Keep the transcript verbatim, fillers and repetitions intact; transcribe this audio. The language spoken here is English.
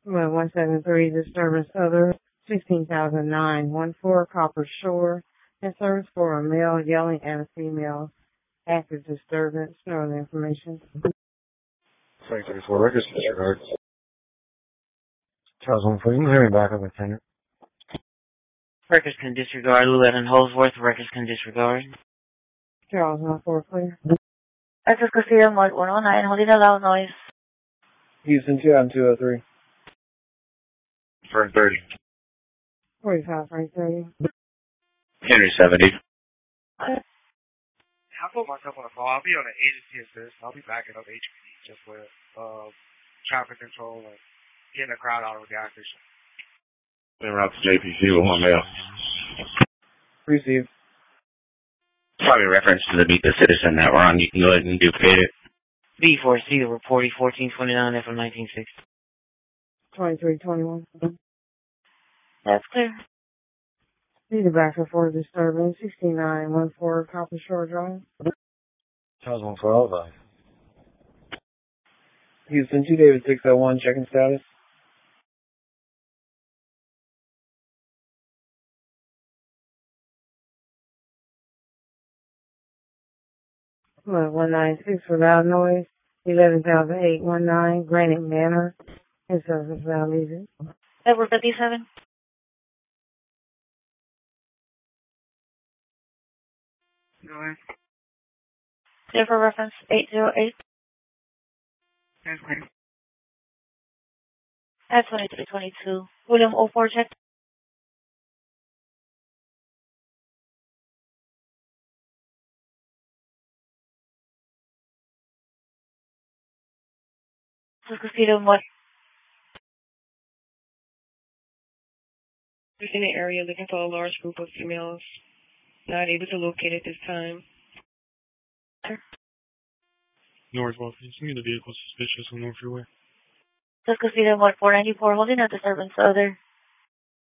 Well, one seven three, disturbance other, sixteen thousand nine, one four, Copper Shore, and service for a male yelling at a female. Active disturbance, no other information. Thank you for records disregard. Charles one four, you can hear me back up, Lieutenant. Records can disregard. Lieutenant Holsworth, records can disregard. Charles one four, clear. Access Castillo, Mode one oh nine, holding a loud noise. Houston two on two oh three. Fern thirty. forty-five, Frank thirty. Henry seventy. I'll put myself on a call. I'll be on an agency assist. I'll be backing up H P D just with uh, traffic control and getting the crowd out of the gas station. En route to J P C with one male. Received. Probably reference to the Meet the Citizen that we're on. You can go ahead and duplicate it. B four C, reporting fourteen twenty-nine F M nineteen six. twenty-three twenty-one. That's clear. Need a backup for disturbance, sixty-nine one four, Copper Shore Drive. Charles one four oh five. Houston two David six oh one, checking status. Well, one nine six for loud noise, eleven thousand eight one nine, Granite Manor, and service loud music. Edward fifty-seven. Go ahead. Clear for reference eight zero eight. That's clear. At twenty-three twenty-two. William oh four, check. Castillo, Mode. In the area looking for a large group of females. Not able to locate at this time. Northwest, you see the vehicle suspicious on North Freeway. Castillo, Mode four ninety-four, holding a disturbance other.